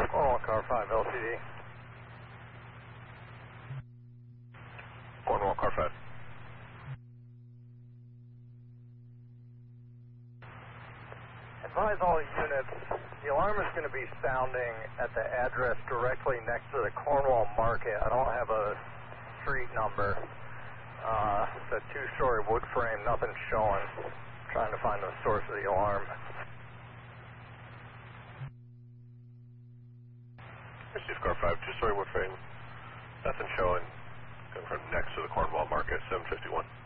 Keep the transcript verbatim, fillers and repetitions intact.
Cornwall Car five L C D. Cornwall Car five. Advise all units, the alarm is going to be sounding at the address directly next to the Cornwall Market. I don't have a street number. Uh, it's a two-story wood frame, nothing showing. Trying to find the source of the alarm. Chief Car five, two-story wood frame, nothing showing. Coming from next to the Cornwall Market, seven fifty-one.